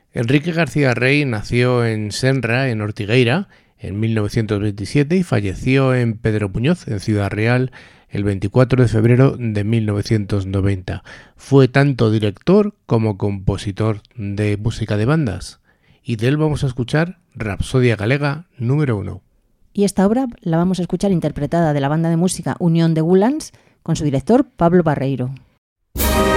Enrique García Rey nació en Senra, en Ortigueira, en 1927 y falleció en Pedro Muñoz, en Ciudad Real, el 24 de febrero de 1990. Fue tanto director como compositor de música de bandas. Y de él vamos a escuchar Rapsodia Galega número 1. Y esta obra la vamos a escuchar interpretada de la banda de música Unión de Gulans con su director Pablo Barreiro.